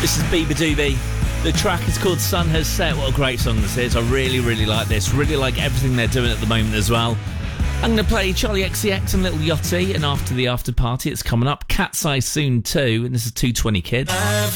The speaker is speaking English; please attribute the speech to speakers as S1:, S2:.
S1: This is Bieber Doobie. The track is called Sun Has Set. What a great song this is. I really, really like this. Really like everything they're doing at the moment as well. I'm going to play Charlie XCX and Little Yachty, and after the after party, it's coming up. Cat's Eye soon too, and this is 220 Kids.